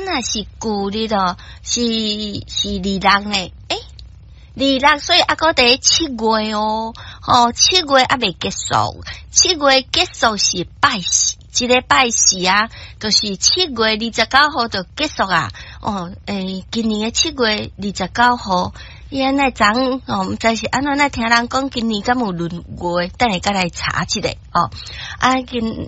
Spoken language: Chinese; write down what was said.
那是旧日咯，是26呢？26岁啊，个第7月哦，7月还未结束，7月结束是拜四，一个拜四啊，就是7月29号就结束啊。今年的7月29号，伊安尼昨毋知是安怎听人讲今年敢有闰月，等下再来查一下